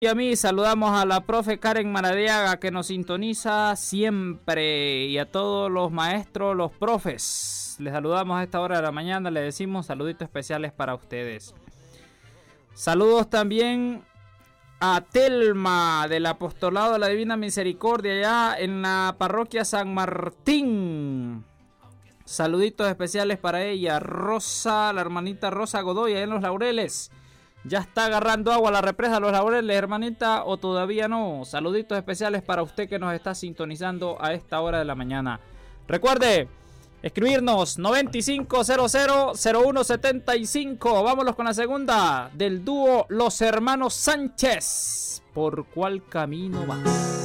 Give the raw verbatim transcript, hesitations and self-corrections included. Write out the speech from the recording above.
Y a mí saludamos a la profe Karen Maradiaga que nos sintoniza siempre y a todos los maestros, los profes. Les saludamos a esta hora de la mañana, le decimos saluditos especiales para ustedes. Saludos también a Telma del Apostolado de la Divina Misericordia allá en la parroquia San Martín. Saluditos especiales para ella. Rosa, la hermanita Rosa Godoy allá en Los Laureles. ¿Ya está agarrando agua la represa de Los Laureles, hermanita, o todavía no? Saluditos especiales para usted que nos está sintonizando a esta hora de la mañana. Recuerde, escribirnos noventa y cinco cero cero cero uno setenta y cinco. Vámonos con la segunda del dúo Los Hermanos Sánchez. ¿Por cuál camino vas?